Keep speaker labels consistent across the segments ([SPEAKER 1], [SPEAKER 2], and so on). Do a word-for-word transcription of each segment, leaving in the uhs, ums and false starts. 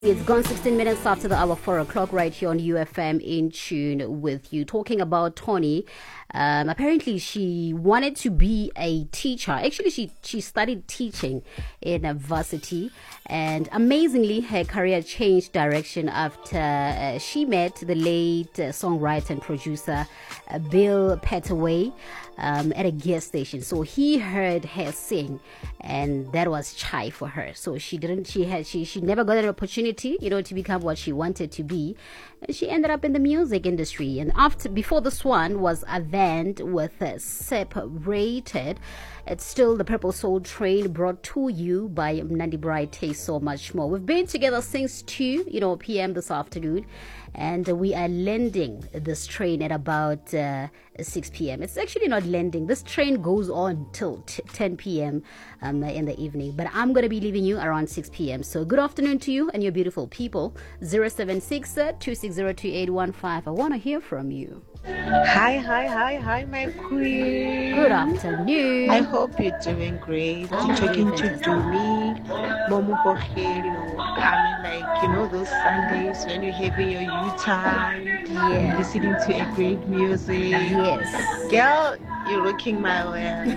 [SPEAKER 1] It's gone sixteen minutes after the hour, four o'clock, right here on U F M In Tune with you. Talking about Tony. Um, apparently, she wanted to be a teacher. Actually, she, she studied teaching in a varsity. And amazingly, her career changed direction after uh, she met the late uh, songwriter and producer uh, Bill Petaway um, at a gas station. So he heard her sing, and that was chai for her. So she didn't. She had. She she never got an opportunity, you know, to become what she wanted to be. And she ended up in the music industry. And after, before this one was a band with uh, Separated. It's still the Purple Soul Train, brought to you by Mnandi Bright Taste, so much more. We've been together since two, you know, p m this afternoon, and uh, we are landing this train at about uh, six p m It's actually not landing. This train goes on till t- ten p m Um, in the evening, but I'm going to be leaving you around six p m So good afternoon to you and your beautiful people. zero seven six, two six zero, two eight one five. I want to hear from you.
[SPEAKER 2] Hi, hi, hi, hi, my queen.
[SPEAKER 1] Good afternoon.
[SPEAKER 2] I hope you're doing great. You're talking to Dumi, Momo Bohel, you know, coming like, you know, those Sundays when you're having your U-time,
[SPEAKER 1] Yeah.
[SPEAKER 2] listening to a great music.
[SPEAKER 1] Yes.
[SPEAKER 2] Girl, you're rocking my world.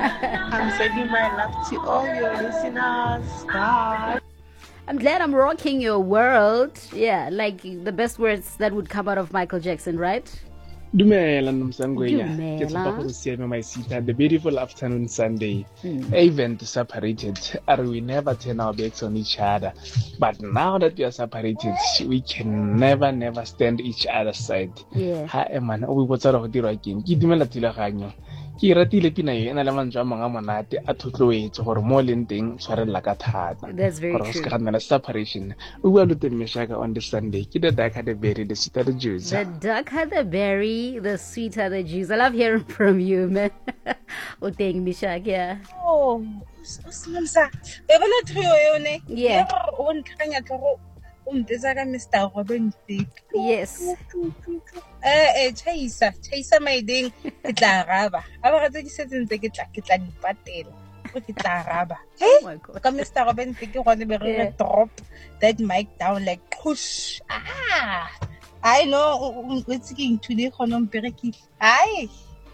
[SPEAKER 2] I'm sending my love to all your listeners. Bye.
[SPEAKER 1] I'm glad I'm rocking your world. Yeah, like the best words that would come out of Michael Jackson, right?
[SPEAKER 3] Dumela Nomsangwenya.
[SPEAKER 1] Dumela.
[SPEAKER 3] Ke tshepa go siame my sita. The beautiful afternoon Sunday.
[SPEAKER 1] Hmm.
[SPEAKER 3] Even separated, are we never turn our backs on each other. But now that we are separated, we can never, never stand each other's side.
[SPEAKER 1] Yeah.
[SPEAKER 3] Ha eman, o botsa go dira keng. Ke dumela tilaganyo. Ke ratile pina yo ena le mantswe a mangwe a monate a thotloetse gore mo leng teng tshwarela ka thata.
[SPEAKER 1] That's very
[SPEAKER 3] Gore go se
[SPEAKER 1] true.
[SPEAKER 3] ka nna separation. O bua le teng Meshaka on the Sunday. Ke the dark the berry, the sweeter the juice.
[SPEAKER 1] The darker the berry, the sweeter the juice. I love hearing from you, man. Oh, thank Mishak, yeah.
[SPEAKER 4] Oh, usimamsa. Ebona trio yone.
[SPEAKER 1] Yeah.
[SPEAKER 4] O ntlhanya tlo o ntesa ka Mister Robinson.
[SPEAKER 1] Yes.
[SPEAKER 4] Eh eh chaisa, chaisa maiding ke tla raba. Aba ga tse di setse ntse ke tla ke tla di patela. O ke tla raba.
[SPEAKER 1] Oh my God.
[SPEAKER 4] Ka Mister Robinson ke gone be
[SPEAKER 1] Yeah.
[SPEAKER 4] re drop that mic down like push. Ah. I know it's getting to the gone mperekile. Ai.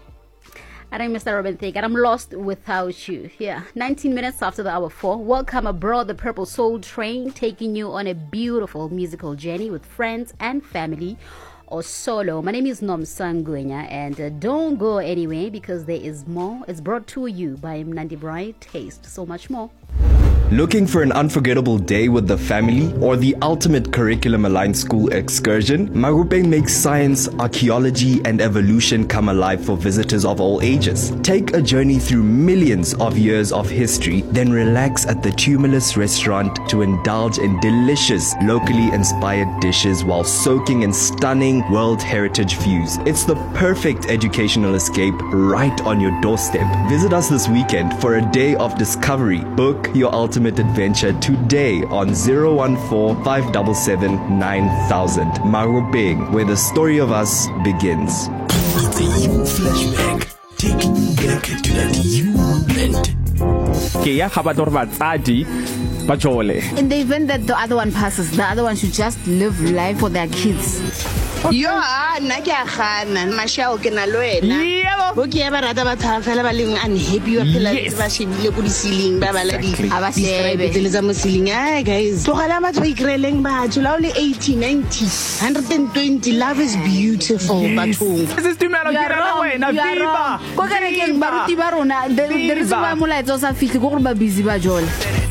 [SPEAKER 1] I think Mister Robin think, and I'm lost without you. Yeah, nineteen minutes after the hour four. Welcome aboard the Purple Soul Train, taking you on a beautiful musical journey with friends and family or solo. My name is Nomsangwenya, and uh, don't go anywhere because there is more. It's brought to you by Mnandi Bright Taste. So much more.
[SPEAKER 5] Looking for an unforgettable day with the family or the ultimate curriculum-aligned school excursion? Magupeng makes science, archaeology, and evolution come alive for visitors of all ages. Take a journey through millions of years of history, then relax at the Tumulus restaurant to indulge in delicious, locally inspired dishes while soaking in stunning World Heritage views. It's the perfect educational escape right on your doorstep. Visit us this weekend for a day of discovery. Book your ultimate adventure today on zero one four, five seven seven, nine thousand. Magupeng, where the story of us begins.
[SPEAKER 6] It's a you flashback. Taking you back to that you moment.
[SPEAKER 7] Ke ya khabator batsadi ba jole.
[SPEAKER 8] In the event that the other one passes, the other one should just live life for their kids.
[SPEAKER 2] Yo, ah, nna ke a gana mashao ke na lo wena.
[SPEAKER 7] Yebo.
[SPEAKER 2] Bo ke ba rata ba tshaba fela ba leng unhappy wa phela
[SPEAKER 7] Yes.
[SPEAKER 2] ba shebile go di ceiling ba bala di
[SPEAKER 7] Exactly.
[SPEAKER 8] Aba shebe.
[SPEAKER 2] di tsa mo ceiling. Ay guys, tlogela batho ba ikreleng batho la o le eighty, ninety, one hundred twenty. Love is beautiful bathong.
[SPEAKER 7] This is Tumelo
[SPEAKER 8] You are
[SPEAKER 7] ke
[SPEAKER 8] wrong.
[SPEAKER 7] wena
[SPEAKER 8] You are
[SPEAKER 7] viva.
[SPEAKER 8] wrong. Ko kerekeng baruti ba rona, the the reason why molaetsa o sa fihle go gore ba busy ba jole.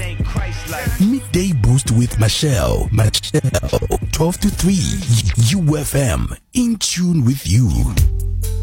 [SPEAKER 6] Midday Boost with Michelle. Michelle. twelve to three. U F M. In tune with you.